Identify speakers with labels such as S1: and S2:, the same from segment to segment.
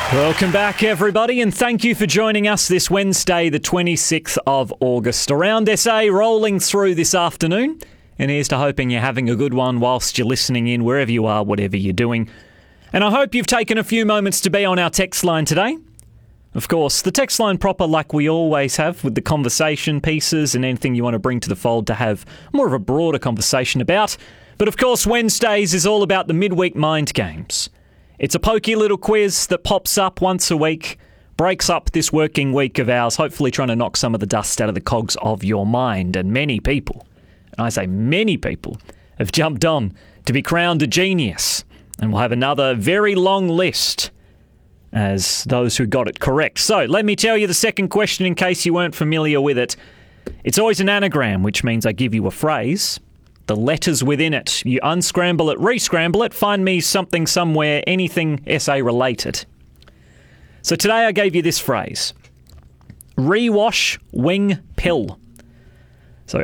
S1: Welcome back, everybody, and thank you for joining us this Wednesday, the 26th of August. Around SA rolling through this afternoon, and here's to hoping you're having a good one whilst you're listening in, wherever you are, whatever you're doing. And I hope you've taken a few moments to be on our text line today. Of course, the text line proper like we always have, with the conversation pieces and anything you want to bring to the fold to have more of a broader conversation about. But of course, Wednesdays is all about the midweek mind games. It's a pokey little quiz that pops up once a week, breaks up this working week of ours, hopefully trying to knock some of the dust out of the cogs of your mind. And many people, and I say many people, have jumped on to be crowned a genius. And we'll have another very long list as those who got it correct. So let me tell you the second question in case you weren't familiar with it. It's always an anagram, which means I give you a phrase. The letters within it. You unscramble it, re-scramble it, find me something somewhere, anything SA related. So today I gave you this phrase. Rewash wing pill. So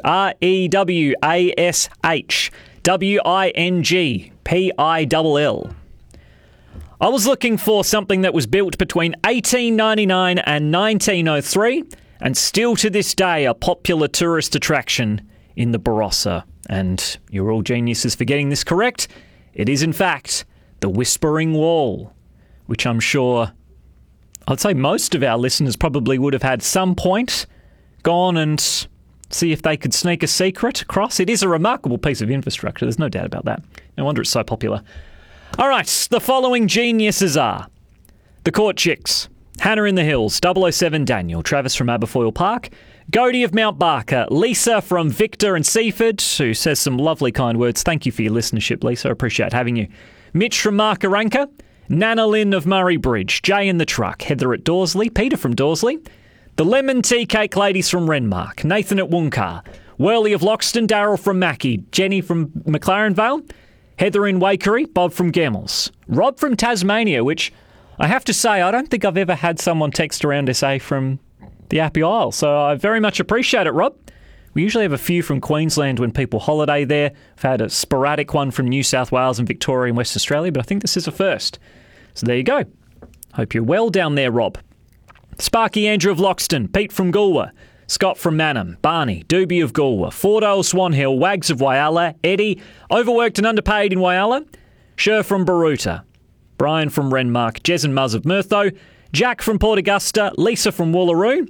S1: REWASHWINGPILL. I was looking for something that was built between 1899 and 1903 and still to this day a popular tourist attraction in the Barossa. And you're all geniuses for getting this correct. It is, in fact, the Whispering Wall, which I'm sure, I'd say most of our listeners probably would have had some point gone and see if they could sneak a secret across. It is a remarkable piece of infrastructure, there's no doubt about that. No wonder it's so popular. All right, the following geniuses are the Court Chicks, Hannah in the Hills, 007 Daniel, Travis from Aberfoyle Park, Godie of Mount Barker, Lisa from Victor and Seaford, who says some lovely kind words. Thank you for your listenership, Lisa. I appreciate having you. Mitch from Markaranka, Nana Lynn of Murray Bridge, Jay in the Truck, Heather at Dorsley, Peter from Dorsley, the Lemon Tea Cake Ladies from Renmark, Nathan at Wooncar, Worley of Loxton, Darryl from Mackie, Jenny from McLaren Vale, Heather in Wakery, Bob from Gemmels, Rob from Tasmania, which I have to say, I don't think I've ever had someone text around SA from the Appy Isle, so I very much appreciate it, Rob. We usually have a few from Queensland when people holiday there. I've had a sporadic one from New South Wales and Victoria and West Australia, but I think this is a first. So there you go. Hope you're well down there, Rob. Sparky Andrew of Loxton, Pete from Goolwa, Scott from Mannum, Barney, Doobie of Goolwa, Fordale Swan Hill, Wags of Whyalla, Eddie, overworked and underpaid in Whyalla, Sher from Baruta, Brian from Renmark, Jez and Muzz of Murtho, Jack from Port Augusta, Lisa from Woolaroo.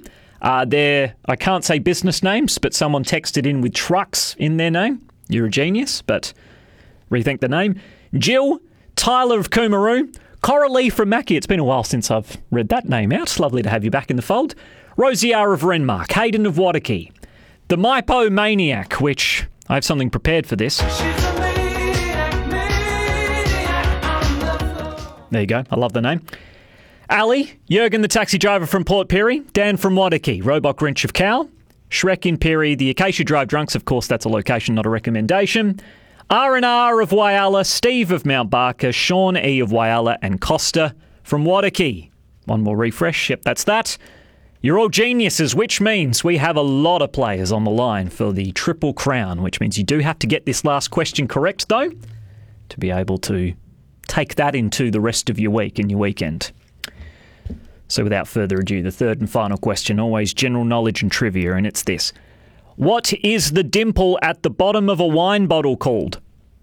S1: I can't say business names, but someone texted in with trucks in their name. You're a genius, but rethink the name. Jill, Tyler of Coomaroo, Coralie from Mackie. It's been a while since I've read that name out. It's lovely to have you back in the fold. Rosie R. of Renmark, Hayden of Waterkey, the Mypo Maniac, which I have something prepared for this. There you go. I love the name. Ali, Jurgen the taxi driver from Port Pirie, Dan from Waterkey, Robot Grinch of Cow, Shrek in Pirie, the Acacia Drive Drunks, of course that's a location, not a recommendation, R&R of Whyalla, Steve of Mount Barker, Sean E of Whyalla, and Costa from Waterkey. One more refresh, yep, that's that. You're all geniuses, which means we have a lot of players on the line for the Triple Crown, which means you do have to get this last question correct, though, to be able to take that into the rest of your week and your weekend. So without further ado, the third and final question, always general knowledge and trivia, and it's this. What is the dimple at the bottom of a wine bottle called?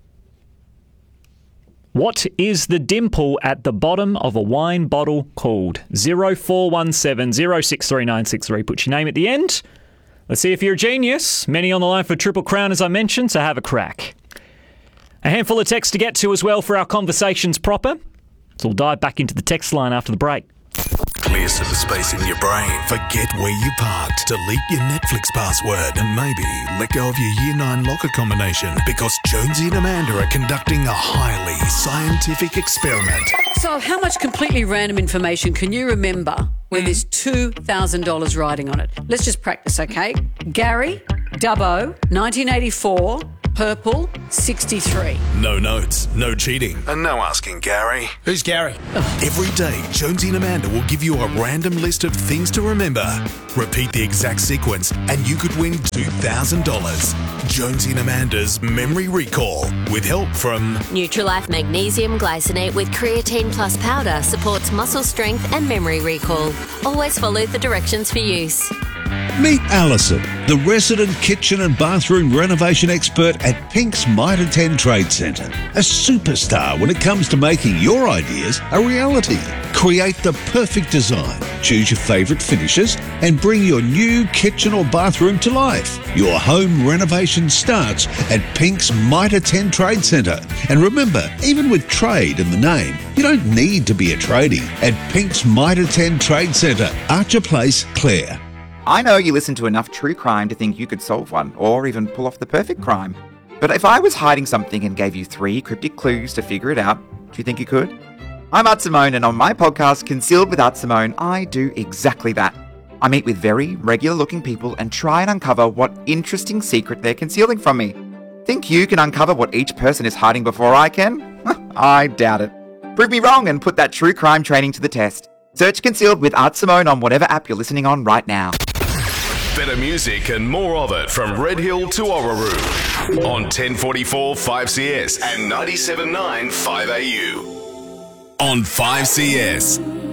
S1: What is the dimple at the bottom of a wine bottle called? 0417 063963. Put your name at the end. Let's see if you're a genius. Many on the line for Triple Crown, as I mentioned, so have a crack. A handful of text to get to as well for our conversations proper. So we'll dive back into the text line after the break.
S2: Clear some space in your brain. Forget where you parked. Delete your Netflix password and maybe let go of your Year 9 locker combination because Jonesy and Amanda are conducting a highly scientific experiment.
S3: So how much completely random information can you remember where there's $2,000 riding on it? Let's just practice, okay? Gary, Dubbo, 1984, Purple, 63.
S2: No notes, no cheating, and no asking Gary.
S4: Who's Gary?
S2: Every day, Jonesy and Amanda will give you a random list of things to remember. Repeat the exact sequence and you could win $2,000. Jonesy and Amanda's Memory Recall, with help from
S5: Nutrilife Magnesium Glycinate with Creatine Plus powder supports muscle strength and memory recall. Always follow the directions for use.
S6: Meet Alison, the resident kitchen and bathroom renovation expert at Pink's Mitre 10 Trade Centre. A superstar when it comes to making your ideas a reality. Create the perfect design, choose your favourite finishes, and bring your new kitchen or bathroom to life. Your home renovation starts at Pink's Mitre 10 Trade Centre. And remember, even with trade in the name, you don't need to be a tradie at Pink's Mitre 10 Trade Centre, Archer Place, Clare.
S7: I know you listen to enough true crime to think you could solve one, or even pull off the perfect crime. But if I was hiding something and gave you 3 cryptic clues to figure it out, do you think you could? I'm Art Simone, and on my podcast, Concealed with Art Simone, I do exactly that. I meet with very regular-looking people and try and uncover what interesting secret they're concealing from me. Think you can uncover what each person is hiding before I can? I doubt it. Prove me wrong and put that true crime training to the test. Search Concealed with Art Simone on whatever app you're listening on right now.
S8: Better music and more of it from Red Hill to Orroroo on 1044 5CS and 97.9 5AU.
S2: on 5CS.